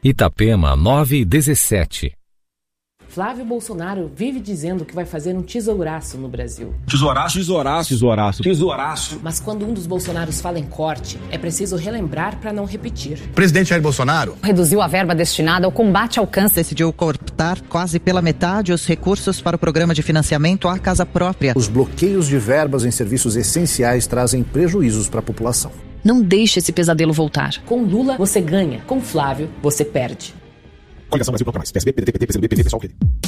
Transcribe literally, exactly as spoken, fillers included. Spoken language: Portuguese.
Itapema nove e dezessete. Flávio Bolsonaro vive dizendo que vai fazer um tesouraço no Brasil. Tesouraço, tesouraço, tesouraço, tesouraço. Mas quando um dos Bolsonaros fala em corte, é preciso relembrar para não repetir. O presidente Jair Bolsonaro reduziu a verba destinada ao combate ao câncer. Decidiu cortar quase pela metade os recursos para o programa de financiamento à casa própria. Os bloqueios de verbas em serviços essenciais trazem prejuízos para a população. Não deixe esse pesadelo voltar. Com Lula, você ganha. Com Flávio, você perde. Coligação Brasil Contra Mais. P S B, P D T, P T, P C B, P V, P S O L, P D.